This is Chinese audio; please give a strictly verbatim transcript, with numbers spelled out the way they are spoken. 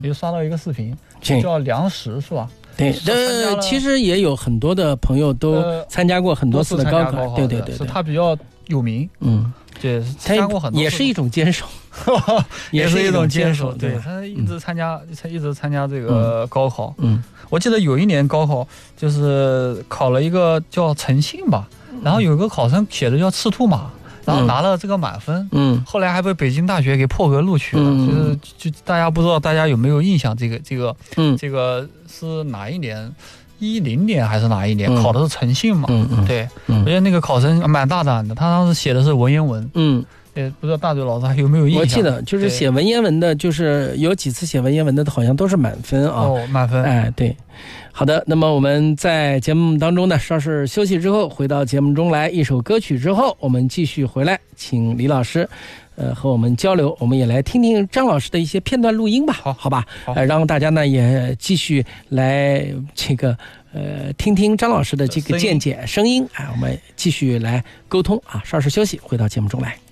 也刷到一个视频， 对叫梁实是吧？ 对，呃，其实也有很多的朋友都参加过很多次的高考， 呃、 对对对， 是他比较有名， 嗯， 对，参加过很多， 也是一种坚守， 也是一种坚守， 对，他一直参加，他、嗯、一直参加这个高考， 嗯， 我记得有一年高考就是考了一个叫诚信吧，然后有个考生写的叫赤兔马。然后拿了这个满分， 嗯， 后来还被北京大学给破格录取了。嗯、就是就大家不知道大家有没有印象？这个这个， 嗯， 这个是哪一年？一零年还是哪一年？嗯、考的是诚信嘛？ 嗯嗯， 对， 嗯、 我觉得那个考生蛮大胆的，他当时写的是文言文。 嗯， 呃，不知道大嘴老师还有没有印象？ 我记得就是写文言文的，就是有几次写文言文的，好像都是满分啊。 哦，满分。 哎，对。好的，那么我们在节目当中呢，稍事休息之后，回到节目中来，一首歌曲之后，我们继续回来，请李老师，呃，和我们交流，我们也来听听张老师的一些片段录音吧， 好， 好吧， 好， 呃，让大家呢也继续来这个呃听听张老师的这个见解声音，哎，我们继续来沟通啊，稍事休息，回到节目中来。